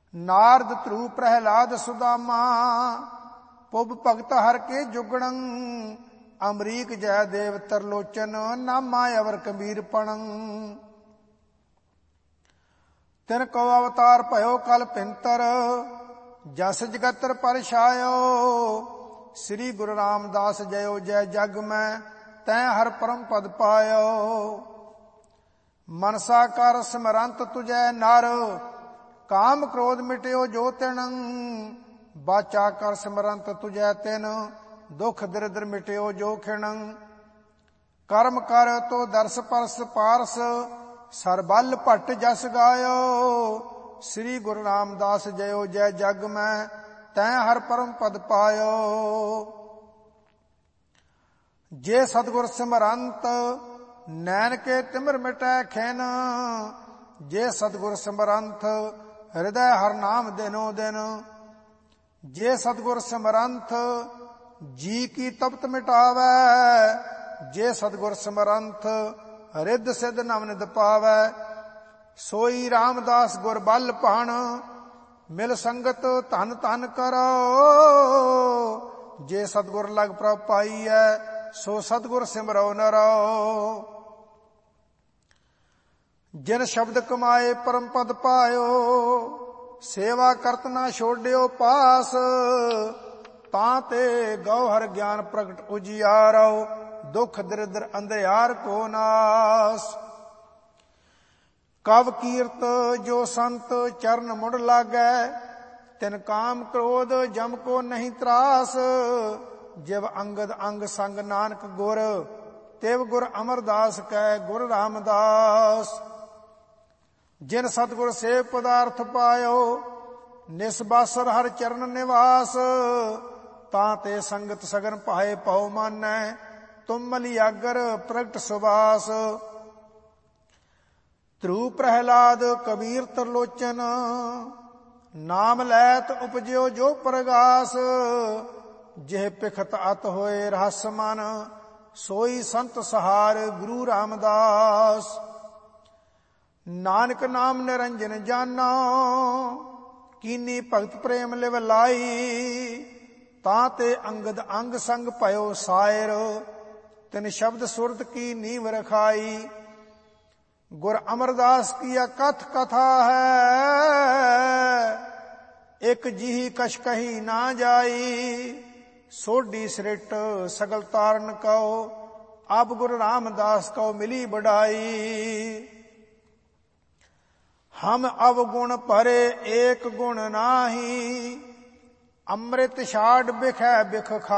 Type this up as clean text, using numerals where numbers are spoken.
नारद ध्रुव प्रहलाद सुदामा पुब भगत हर के जुगणं अमरीक जयदेव तरलोचन नामा अवर कबीर पणं तिन को अवतार भयो कल पिंतर जस जगतर पर छायो श्री गुरु रामदास जयो जय जग में तै हर परम पद पायो मनसा कर स्मरंत तुझै नर काम क्रोध मिट्यो जो तिन बाचा कर स्मरंत तुझै तिन दुख दरिद्र मिट्यो जो खिण कर्म कर तो दर्श परस पारस सरबल भट्ट जस गायो श्री गुरु रामदास जयो जय जग में तै हर परम पद पायो जे सतगुर सिमरंत नैन के तिमिर मिटै खिन जे सतगुर सिमरंत हृदय हर नाम दिनो दिन जे सतगुर सिमरंत जी की तपत मिटावै जे सतगुर सिमरंत रिद्ध सिद्ध नवनिध पावै सोई रामदास गुर बल भाण मिल संगत धन धन करो जे सतगुर लग प्रभ पाईऐ सो सतगुर सिमरो नरो जिन शब्द कमाए परम पद पायो सेवा करत ना छोड़ियो पास ताते गौहर ज्ञान प्रगट उजियारो दुख दरिद्र अंधयार को नास कव कीर्त जो संत चरण मुड़ लागै तिन काम क्रोध जम को नहीं त्रास जिव अंगद अंग संग नानक गुर तिव गुर अमरदास कै गुर रामदास जिन सतगुर से पदार्थ पायो निसबासर हर चरण निवास ताते संगत सगन पाए पाओ मानै तुम मलियागर प्रगट सुबास ध्रुव प्रहलाद कबीर तरलोचन नाम लैत उपजयो जो प्रगास जेह पिखत अत होए रहस मन सोई संत सहार गुरु रामदास नानक नाम निरंजन जाना कीनी भगत प्रेम लिव लाई ताते अंगद अंग संग भयो सायर तिन शब्द सुरत की नीव रखाई गुर अमरदास की कथ कथा है एक जिही कछ कही ना जाई सोडी सृट सगल तारन कहो अब गुरु रामदास को मिली बढ़ाई हम अवगुण भरे एक गुण नाही अमृत छाड़ बिख बिख खा